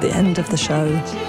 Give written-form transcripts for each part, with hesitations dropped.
the end of the show.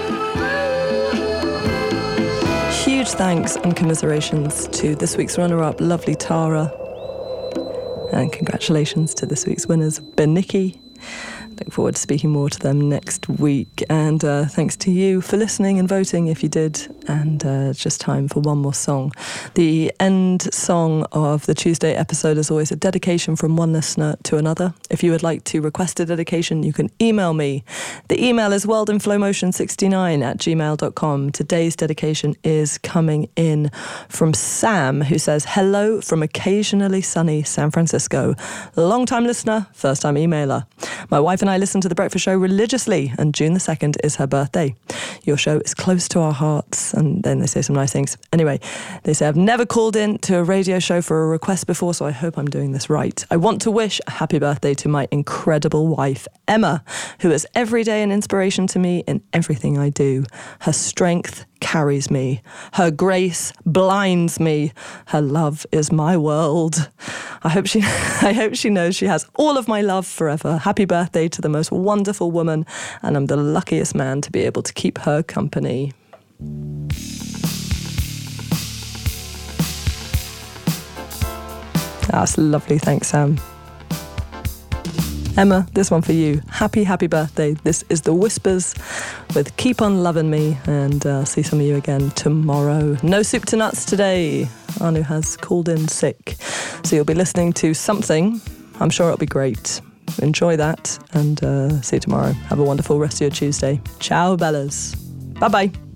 Huge thanks and commiserations to this week's runner-up, lovely Tara. And congratulations to this week's winners, Benicki. Look forward to speaking more to them next week. And thanks to you for listening and voting if you did. And it's just time for one more song. The end song of the Tuesday episode is always a dedication from one listener to another. If you would like to request a dedication, you can email me. The email is worldinflowmotion69@gmail.com. Today's dedication is coming in from Sam, who says, hello from occasionally sunny San Francisco. Long-time listener, first-time emailer. My wife and I listen to The Breakfast Show religiously, and June the 2nd is her birthday. Your show is close to our hearts, and then they say some nice things. Anyway, they say, I've never called in to a radio show for a request before, so I hope I'm doing this right. I want to wish a happy birthday to my incredible wife, Emma, who is every day an inspiration to me in everything I do. Her strength carries me. Her grace blinds me. Her love is my world. I hope she knows she has all of my love forever. Happy birthday to the most wonderful woman, and I'm the luckiest man to be able to keep her company. That's lovely. Thanks, Sam. Emma, this one for you. Happy birthday. This is The Whispers with Keep On Loving Me, and I'll see some of you again tomorrow. No soup to nuts today. Anu has called in sick. So you'll be listening to something. I'm sure it'll be great. Enjoy that, and see you tomorrow. Have a wonderful rest of your Tuesday. Ciao, Bellas. Bye-bye.